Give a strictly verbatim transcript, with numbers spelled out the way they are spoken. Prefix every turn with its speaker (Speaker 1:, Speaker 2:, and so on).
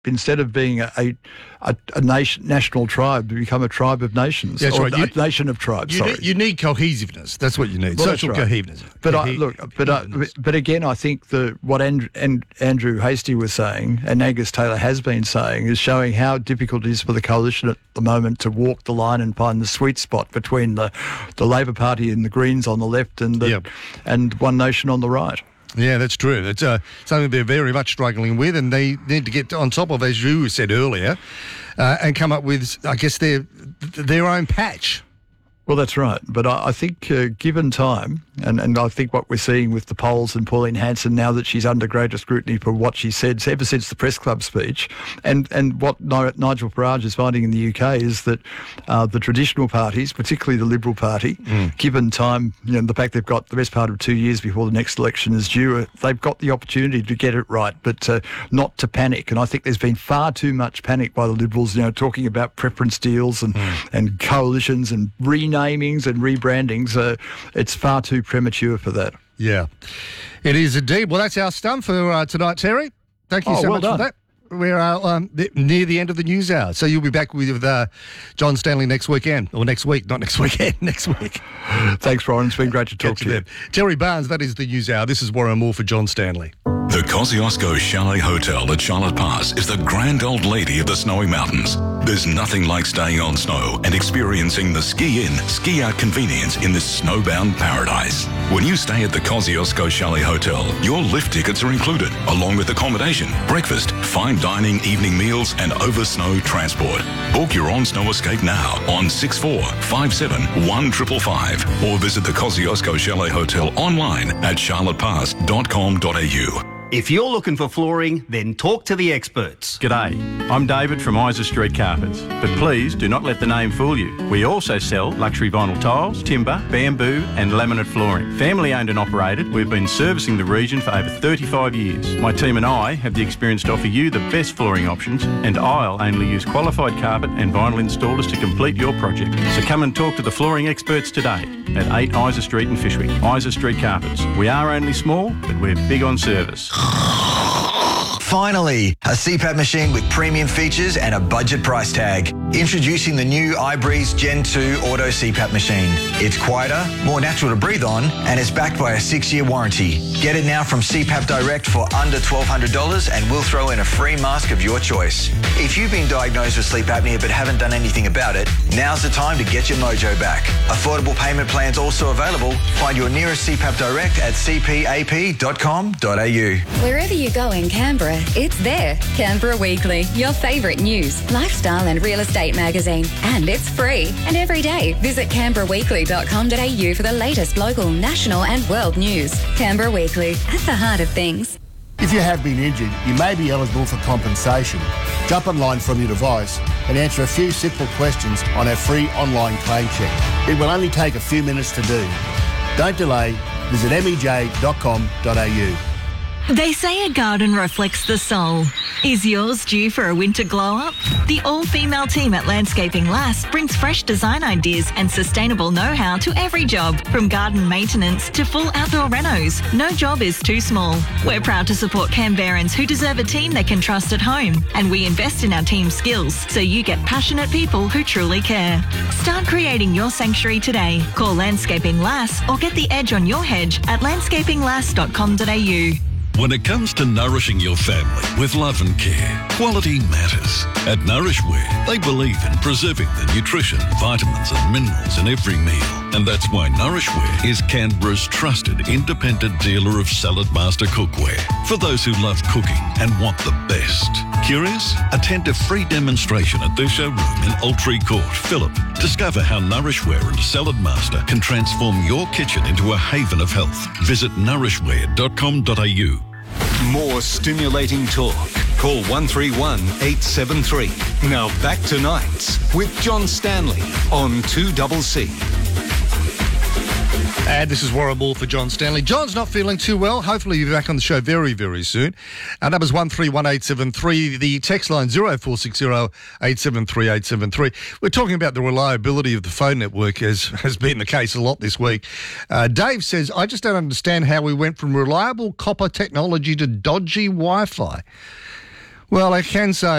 Speaker 1: instead of being a a, a, a nation, national tribe, to become a tribe of nations.
Speaker 2: That's
Speaker 1: or
Speaker 2: right.
Speaker 1: A
Speaker 2: You,
Speaker 1: nation of tribes.
Speaker 2: You
Speaker 1: sorry.
Speaker 2: need, you need cohesiveness. That's what you need.
Speaker 1: Well,
Speaker 2: Social
Speaker 1: that's right.
Speaker 2: cohesiveness.
Speaker 1: But I,
Speaker 2: Cohe-
Speaker 1: look, but uh, but again, I think the what and, and Andrew Hastie was saying, and Angus Taylor has been saying, is showing how difficult it is for the coalition at the moment to walk the line and find the sweet spot between the the Labor Party and the Greens on the left and the,
Speaker 2: Yep.
Speaker 1: and One Nation on the right.
Speaker 2: Yeah, that's true. It's uh, something they're very much struggling with, and they need to get on top of, as you said earlier, uh, and come up with, I guess, their their own patch.
Speaker 1: Well, that's right. But I, I think uh, given time, and, and I think what we're seeing with the polls and Pauline Hanson now that she's under greater scrutiny for what she said ever since the press club speech, and, and what Ni- Nigel Farage is finding in the U K is that uh, the traditional parties, particularly the Liberal Party, mm. given time, you know, the fact they've got the best part of two years before the next election is due, they've got the opportunity to get it right, but uh, not to panic. And I think there's been far too much panic by the Liberals, you know, talking about preference deals and, mm. and coalitions and renamings and rebrandings. Uh, it's far too premature for that.
Speaker 2: Yeah, it is indeed. Well, that's our stunt for uh, tonight, Terry. Thank you
Speaker 1: oh,
Speaker 2: so
Speaker 1: well
Speaker 2: much
Speaker 1: done.
Speaker 2: for that. We're uh, um, near the end of the news hour, so you'll be back with uh, John Stanley next weekend, or next week, not next weekend, next week.
Speaker 1: Thanks, Brian. It's been great to talk
Speaker 2: Catch
Speaker 1: to you.
Speaker 2: Them. Terry Barnes, that is the news hour. This is Warren Moore for John Stanley.
Speaker 3: The Kosciuszko Chalet Hotel at Charlotte Pass is the grand old lady of the snowy mountains. There's nothing like staying on snow and experiencing the ski-in, ski-out convenience in this snowbound paradise. When you stay at the Kosciuszko Chalet Hotel, your lift tickets are included, along with accommodation, breakfast, fine dining, evening meals, and over-snow transport. Book your own snow escape now on six four five seven one five five five or visit the Kosciuszko Chalet Hotel online at charlotte pass dot com dot a u.
Speaker 4: If you're looking for flooring, then talk to the experts.
Speaker 5: G'day, I'm David from Isa Street Carpets, but please do not let the name fool you. We also sell luxury vinyl tiles, timber, bamboo and laminate flooring. Family owned and operated, we've been servicing the region for over thirty-five years. My team and I have the experience to offer you the best flooring options, and I'll only use qualified carpet and vinyl installers to complete your project. So come and talk to the flooring experts today at eight Isa Street in Fyshwick. Isa Street Carpets. We are only small, but we're big on service.
Speaker 6: Finally, a C PAP machine with premium features and a budget price tag. Introducing the new iBreeze Gen two Auto C PAP machine. It's quieter, more natural to breathe on, and it's backed by a six-year warranty. Get it now from C PAP Direct for under twelve hundred dollars, and we'll throw in a free mask of your choice. If you've been diagnosed with sleep apnea but haven't done anything about it, now's the time to get your mojo back. Affordable payment plans also available. Find your nearest C PAP Direct at c p a p dot com dot a u.
Speaker 7: Wherever you go in Canberra, it's there. Canberra Weekly, your favourite news, lifestyle and real estate magazine. And it's free. And every day, visit canberra weekly dot com dot a u for the latest local, national and world news. Canberra Weekly, at the heart of things.
Speaker 8: If you have been injured, you may be eligible for compensation. Jump online from your device and answer a few simple questions on our free online claim check. It will only take a few minutes to do. Don't delay. Visit m e j dot com dot a u.
Speaker 9: They say a garden reflects the soul. Is yours due for a winter glow-up? The all-female team at Landscaping Lass brings fresh design ideas and sustainable know-how to every job, from garden maintenance to full outdoor renos. No job is too small. We're proud to support Canberrans who deserve a team they can trust at home, and we invest in our team's skills so you get passionate people who truly care. Start creating your sanctuary today. Call Landscaping Lass or get the edge on your hedge at landscaping lass dot com dot a u.
Speaker 10: When it comes to nourishing your family with love and care, quality matters. At Nourishware, they believe in preserving the nutrition, vitamins and minerals in every meal. And that's why Nourishware is Canberra's trusted independent dealer of Salad Master cookware. For those who love cooking and want the best. Curious? Attend a free demonstration at their showroom in Altree Court, Phillip. Discover how Nourishware and Salad Master can transform your kitchen into a haven of health. Visit nourishware dot com dot a u.
Speaker 11: More stimulating talk. Call one three one eight seven three. Now back to Nights with John Stanley on two C C.
Speaker 2: And this is Warren Moore for John Stanley. John's not feeling too well. Hopefully you'll be back on the show very, very soon. Our number's one three one eight seven three. The text line zero four six zero eight seven three eight seven three. We're talking about the reliability of the phone network, as has been the case a lot this week. Uh, Dave says, I just don't understand how we went from reliable copper technology to dodgy Wi-Fi. Well, I can say